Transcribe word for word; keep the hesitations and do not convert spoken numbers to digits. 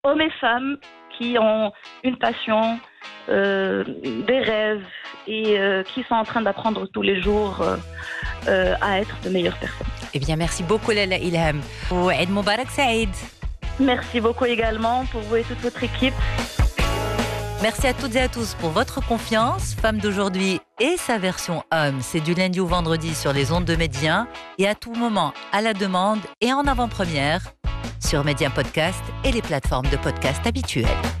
hommes et femmes qui ont une passion, euh, des rêves et euh, qui sont en train d'apprendre tous les jours euh, euh, à être de meilleures personnes. Eh bien, merci beaucoup Lala Ilham. وعيد مبارك سعيد. Merci beaucoup également pour vous et toute votre équipe. Merci à toutes et à tous pour votre confiance. Femme d'aujourd'hui et sa version homme, c'est du lundi au vendredi sur les ondes de Média et à tout moment à la demande et en avant-première sur Média Podcast et les plateformes de podcast habituelles.